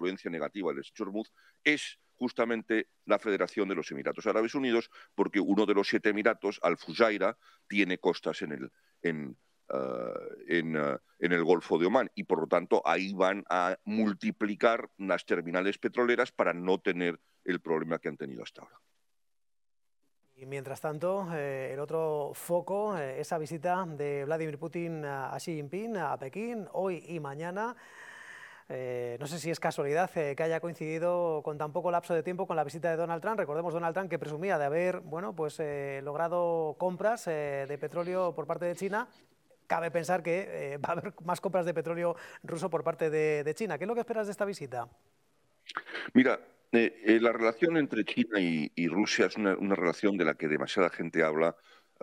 influencia negativa del estrecho de Hormuz es justamente la Federación de los Emiratos Árabes Unidos, porque uno de los 7 emiratos, Al Fujairah, tiene costas en el Golfo de Omán, y por lo tanto ahí van a multiplicar las terminales petroleras para no tener el problema que han tenido hasta ahora. Y mientras tanto, el otro foco, esa visita de Vladimir Putin a Xi Jinping a Pekín, hoy y mañana. No sé si es casualidad que haya coincidido con tan poco lapso de tiempo con la visita de Donald Trump. Recordemos Donald Trump, que presumía de haber logrado compras de petróleo por parte de China. Cabe pensar que va a haber más compras de petróleo ruso por parte de China. ¿Qué es lo que esperas de esta visita? Mira, la relación entre China y Rusia es una relación de la que demasiada gente habla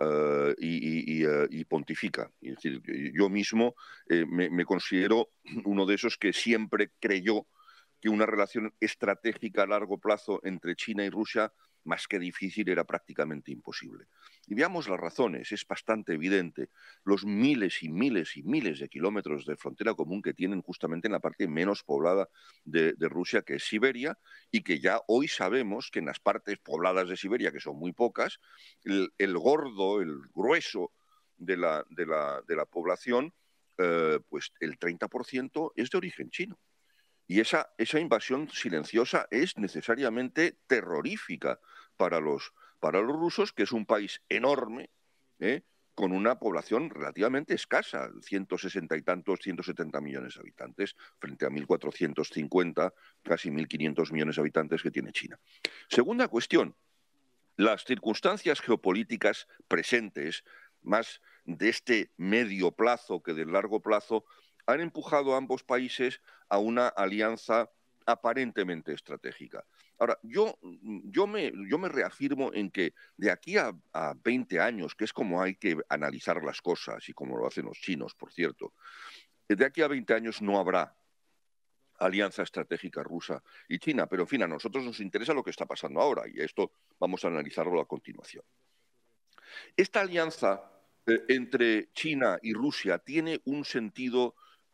y pontifica. Es decir, yo mismo me considero uno de esos que siempre creyó que una relación estratégica a largo plazo entre China y Rusia, más que difícil, era prácticamente imposible. Y veamos las razones, es bastante evidente. Los miles y miles y miles de kilómetros de frontera común que tienen justamente en la parte menos poblada de Rusia, que es Siberia, y que ya hoy sabemos que en las partes pobladas de Siberia, que son muy pocas, el gordo, el grueso de la población, pues el 30% es de origen chino. Y esa invasión silenciosa es necesariamente terrorífica para los rusos, que es un país enorme, ¿eh? Con una población relativamente escasa, 160 y tantos, 170 millones de habitantes, frente a 1.450, casi 1.500 millones de habitantes que tiene China. Segunda cuestión, las circunstancias geopolíticas presentes, más de este medio plazo que del largo plazo, han empujado a ambos países a una alianza aparentemente estratégica. Ahora, yo me reafirmo en que de aquí a 20 años, que es como hay que analizar las cosas y como lo hacen los chinos, por cierto, de aquí a 20 años no habrá alianza estratégica rusa y China, pero en fin, a nosotros nos interesa lo que está pasando ahora y esto vamos a analizarlo a continuación. Esta alianza entre China y Rusia tiene un sentido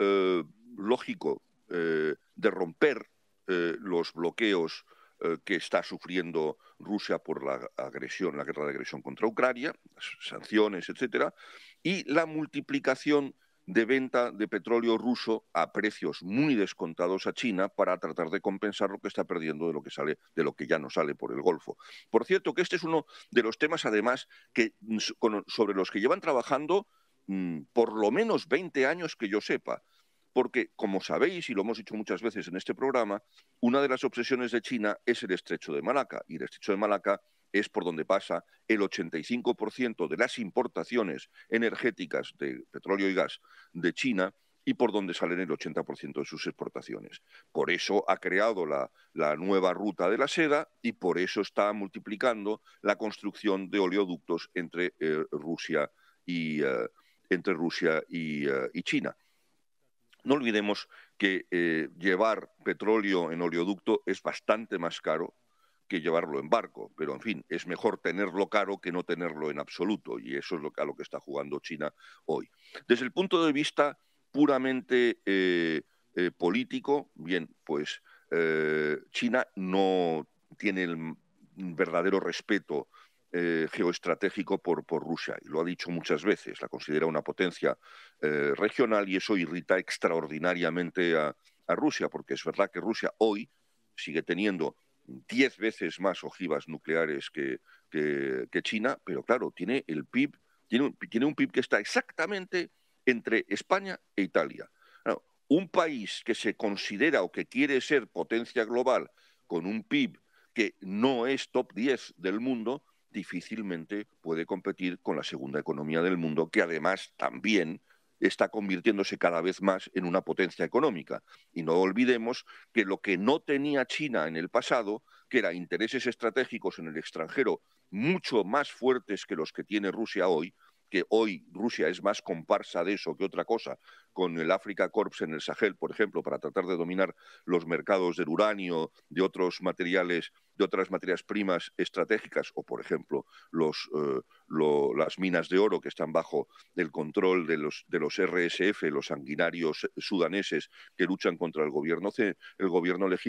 lógico de romper los bloqueos que está sufriendo Rusia por la agresión, la guerra de agresión contra Ucrania, las sanciones, etcétera, y la multiplicación de venta de petróleo ruso a precios muy descontados a China para tratar de compensar lo que está perdiendo de lo que ya no sale por el Golfo. Por cierto, que este es uno de los temas, además, sobre los que llevan trabajando por lo menos 20 años que yo sepa. Porque, como sabéis, y lo hemos dicho muchas veces en este programa, una de las obsesiones de China es el estrecho de Malaca. Y el estrecho de Malaca es por donde pasa el 85% de las importaciones energéticas de petróleo y gas de China y por donde salen el 80% de sus exportaciones. Por eso ha creado la nueva ruta de la seda y por eso está multiplicando la construcción de oleoductos entre Rusia y China. No olvidemos que llevar petróleo en oleoducto es bastante más caro que llevarlo en barco, pero en fin, es mejor tenerlo caro que no tenerlo en absoluto, y eso es a lo que está jugando China hoy. Desde el punto de vista puramente político, bien, pues China no tiene el verdadero respeto geoestratégico por Rusia, y lo ha dicho muchas veces, la considera una potencia regional, y eso irrita extraordinariamente a Rusia, porque es verdad que Rusia hoy sigue teniendo 10 veces más ojivas nucleares que China, pero claro, tiene un PIB que está exactamente entre España e Italia. Claro, un país que se considera o que quiere ser potencia global con un PIB que no es top 10 del mundo, difícilmente puede competir con la segunda economía del mundo, que además también está convirtiéndose cada vez más en una potencia económica. Y no olvidemos que lo que no tenía China en el pasado, que eran intereses estratégicos en el extranjero mucho más fuertes que los que tiene Rusia hoy, que hoy Rusia es más comparsa de eso que otra cosa, con el Africa Corps en el Sahel, por ejemplo, para tratar de dominar los mercados del uranio, de otros materiales, de otras materias primas estratégicas, o por ejemplo las minas de oro que están bajo el control de los RSF, los sanguinarios sudaneses que luchan contra el gobierno legítimo.